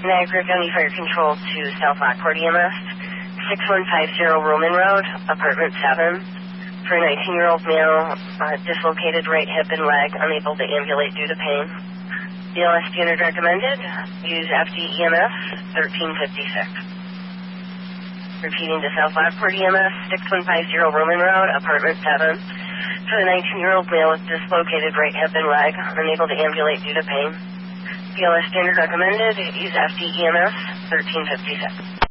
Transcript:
Niagara County Fire Control to South Lockport EMS, 6150 Roman Road, apartment 7, for a 19-year-old male, dislocated right hip and leg, unable to ambulate due to pain. BLS standard recommended, use FDEMS 1356. Repeating to South Lockport EMS, 6150 Roman Road, apartment 7, for the 19-year-old male with dislocated right hip and leg, unable to ambulate due to pain. BLS standard recommended, use FDEMS 1356.